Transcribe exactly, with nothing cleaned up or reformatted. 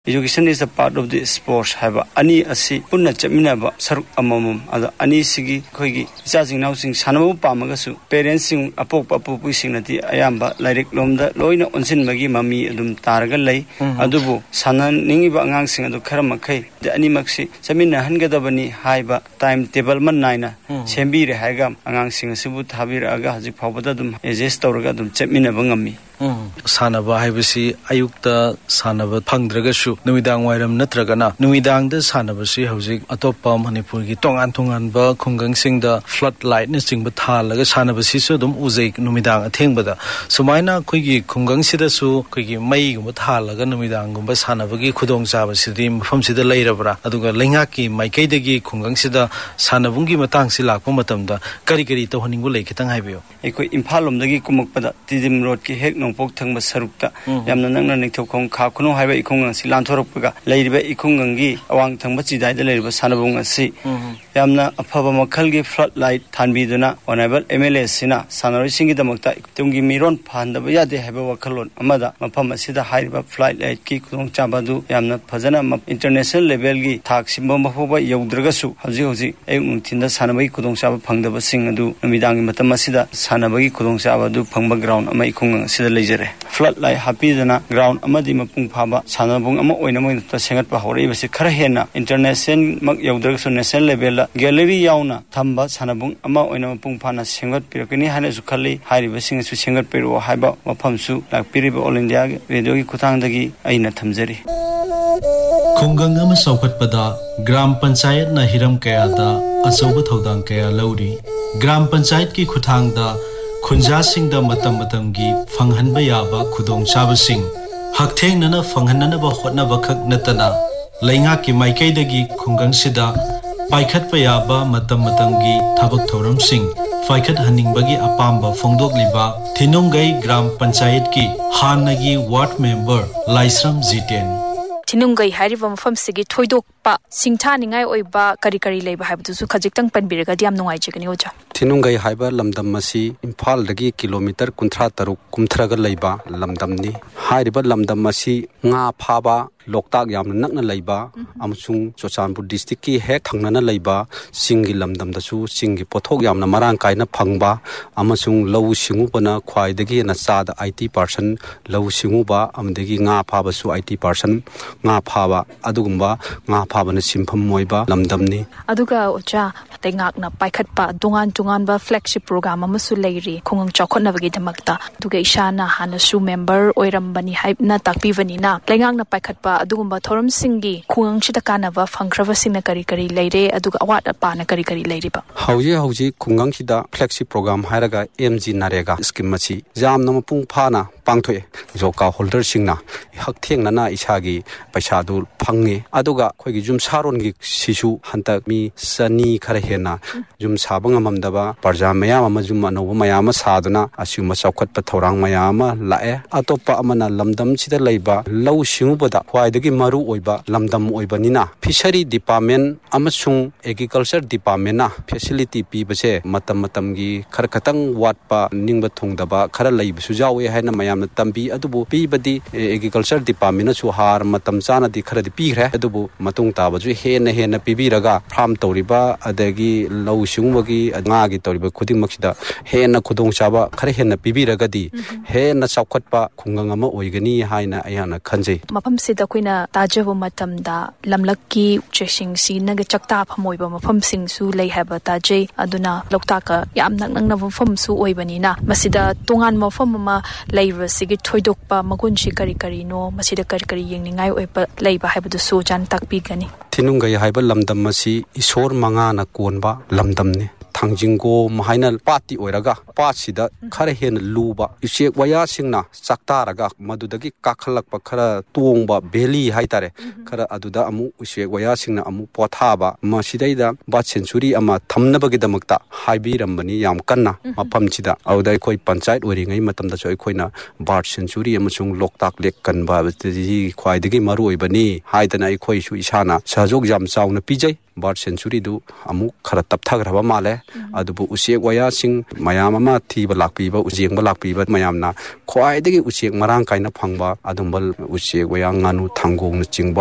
Education is a part of the sports haba ani asi punna chamina ba saruk amamum ada ani sigi khoigi chajing now sing sanabu pamagasu parents sing apok papu puising nati ayamba lairik lomda loina onsin magi mami adum targa lei adubu sanan ningi ba angang sing adu khara makhai de ani maksi chamina hangadabani haiba time table man naina sembi re haiga angang sing sibu thabir aga hajik phawbada dum adjust tawraga dum chamina ba ngami Sanaba haibasi ayukta sanaba phangdragashu numidang wairam natragana numidang da sanabasi hojik atopa manipur gi tongan tongan ba khungang singda floodlight na singba thalaga sanabasi su dum uzai numidang athengbada sumaina khoigi khungang sida su khoigi mai gum thalaga numidang gum ba sanabagi khudong chaba sidi mafam sida leirabra aduga lenga ki maikai dagi khungang sida sanabungi matang si lakpa matamda kari kari to haningu lei khitang haibiyo ekoi imphal lomdagi kumukpada tidim road ki hek pok thang sarukta yamna nangna nikthau khong kha khuno haiba ikhong si lanthorokpaga leiriba ikhong ngi awang thangba chidai da leiriba sanabung asi yamna aphaba makhalgi floodlight thanbiduna honorable M L A sina sanaroi singi damakta tumgi miron phandaba yade haiba wakhalon amada mafam asida haiba floodlight ki khudong chabadu yamna phajana international level gi thak simba mafoba yaudragasu haji haji ayung nungthinda sanabai khudong chaba phangdaba sing adu numidangi matam asida sanabagi khudong chaba du phangba ground ama ikhong sida floodlight happy dana ground amadi mapung phaba sanabung ama oina moi ta sengat pa hore basi khara hena international mak yaudra so national level la gallery yauna thamba sanabung ama oina mapung phana sengat pirakani hana su khali hairi basing su sengat pero haiba mafam su lak piriba all india radio gi kuthang dagi aina thamjari khungang ama saukat pada gram panchayat na hiram kaya da asoba thodang kaya lauri gram panchayat ki kuthang da khunja singda matam matam gi phanghanba yaba khudong chabasing hakthengna phanghanna ba hotna bakhak natana leinga ki maikai dagi khungang sida paikhat pa yaba matam matam gi thabak thoram sing faikhat haning bagi apamba phongdok liba thinungai gram panchayat ki hanagi ward member laisram ziten Tinungai hariba mafam sigi thoidok pa singtha ningai oiba kari kari leiba haibdu su khajiktang panbiraga diam nungai chigani oja Tinungai haiba lamdam masi Imphal dagi kilometer kunthra taruk kumthraga leiba lamdam ni hariba lamdam masi nga phaba loktak yamna nakna leiba amsung Chochanpur district ki hek thangnana leiba singi lamdam da su singi pothok yamna marang kaina phangba amasung lau singu bana khwai dagi na chada eighty percent lau singu ba amdagi nga phaba su eighty percent nga phaba adugumba nga phaba na simpham moiba lamdam ni aduga ocha tengak na paikhat pa dungan tungan ba flagship program amasu leiri khongang chakhona bagi damakta duga ishana hana su member oirambani hype na takpivani na lengak na paikhat pa adugumba thoram singi khungang chita kana ba phangkrava singna kari kari leire aduga awat apa na kari kari leire ba hauji hauji khungang sida flagship program hairaga M G Narega scheme machi jam na pung phana pangthoi joka holder singna haktheng na na isagi paisa du phangi aduga khoigi jum saron gi sisu hantak mi sani khara hena jum sabang amamdaba parja mayam ama jum ano mayam saduna asuma chawkhat pa thorang mayam lae atopa amana lamdam chida leiba lau singu boda khwaidagi maru oiba lamdam oibanina fishery department amasung agriculture department na facility pi base matam matam gi khar khatang watpa ningba thongdaba khara leiba su jawe haina mayam tambi adubu pi badi agriculture department su har matam chana di khara di pi khre adubu matung ta baju he na he na pibi raga farm toriba adagi lau singwagi nga gi toriba khuding maksida he na khudong chaba khare he na pibi raga di he na chawkhatpa khungang ama oigani haina ayana khanjei mafam sida koina tajabu matamda lamlakki chesing si naga chakta phamoiba mafam sing su lei haba tajei aduna loktaka yam nak nang na mafam su oibani na masida tongan mafam ma leiba sigi thoidokpa magun shi kari kari no masida kari kari yengningai oiba leiba haiba du so jan takpi gani Tinungai haiba lamdam masi isor manga na konba lamdam ni thangjingo mahaina pati oiraga patsida khare hen luba isek waya singna chaktaraga madudagi kakhalakpa khara tongba beli haitare khara aduda amu isek waya singna amu pothaba masidaida ba century ama thamnabagi damakta haibirambani yam kanna maphamchida audai khoi panchayat oringai matamda choi khoina bar century amasung loktak lek kanba ji khwaidagi maru oibani haidana ai khoi su isana sajok jam chauna pijai birth ꯁꯦꯟꯆꯨꯔꯤꯗꯨ ꯑꯃꯨꯛ ꯈꯔ ꯇꯞꯊꯈ꯭ꯔꯕ ꯃꯥꯜꯂꯦ ꯑꯗꯨꯕꯨ ꯎꯆꯦꯛ ꯋꯥꯌꯥꯁꯤꯡ ꯃꯌꯥꯝ ꯑꯃ ꯊꯤꯕ ꯂꯥꯛꯄꯤꯕ ꯎꯖꯦꯡꯕ ꯂꯥꯛꯄꯤꯕ ꯃꯌꯥꯝꯅ ꯈ꯭ꯋꯥꯏꯗꯒꯤ ꯎꯆꯦꯛ ꯃꯔꯥꯡ ꯀꯥꯏꯅ ꯐꯪꯕ ꯑꯗꯨꯝꯕ ꯎꯆꯦꯛ ꯋꯥꯌꯥ ꯉꯥꯅꯨ ꯊꯥꯡꯒꯣꯡꯅ ꯆꯤꯡꯕ